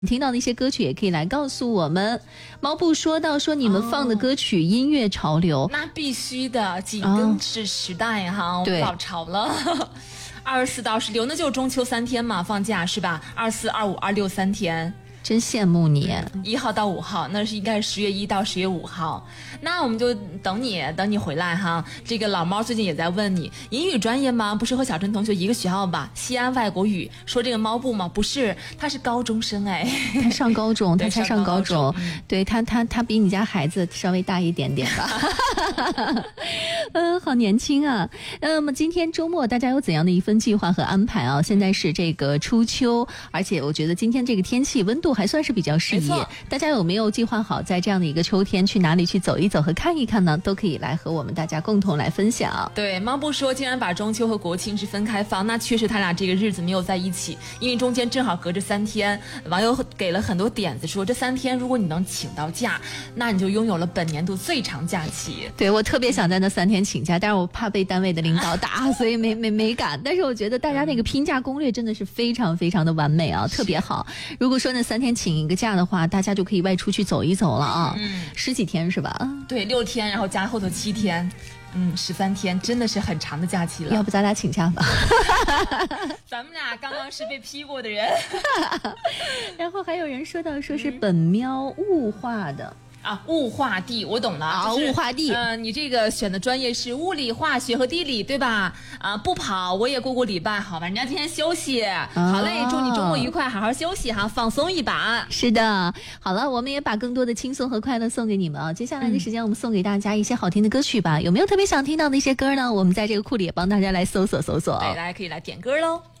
听到的一些歌曲也可以来告诉我们。毛布说到说你们放的歌曲音乐潮流， 那必须的，紧跟着时代哈，我们老潮了。24到26，那就是中秋3天嘛，放假是吧？24、25、26 3天。 真羡慕你。 1号到5号，那是应该是10月1到10月5号。那我们就等你回来哈。这个老猫最近也在问你，英语专业吗？不是和小陈同学一个学校吧？西安外国语。说这个猫布吗？不是，他是高中生哎。 他上高中，他才上高中。对他比你家孩子稍微大一点点吧。好年轻啊。那么今天周末大家有怎样的一份计划和安排啊？现在是这个初秋，而且我觉得今天这个天气温度还算是比较适宜。大家有没有计划好在这样的一个秋天去哪里去走一走和看一看呢？都可以来和我们大家共同来分享。 对，猫布说竟然把中秋和国庆是分开放，那确实他俩这个日子没有在一起，因为中间正好隔着3天。网友给了很多点子，说这3天如果你能请到假，那你就拥有了本年度最长假期。 对，我特别想在那3天请假，但是我怕被单位的领导打，所以没敢。但是我觉得大家那个拼假攻略真的是非常非常的完美啊，特别好。如果说那3天请一个假的话，大家就可以外出去走一走了啊。10几天是吧？ 对，6天，然后加后头7天。13天真的是很长的假期了。 要不咱俩请假吧？ 咱们俩刚刚是被批过的人。 然后还有人说到说是本喵物化的。 物化地我懂了物化地。 你这个选的专业是物理、化学和地理对吧？不跑我也过礼拜，好吧，人家今天休息。好嘞，祝你周末愉快，好好休息哈，放松一把。 是的，好了，我们也把更多的轻松和快乐送给你们啊。接下来的时间我们送给大家一些好听的歌曲吧。有没有特别想听到的一些歌呢？我们在这个库里也帮大家来搜索。 对，大家可以来点歌喽。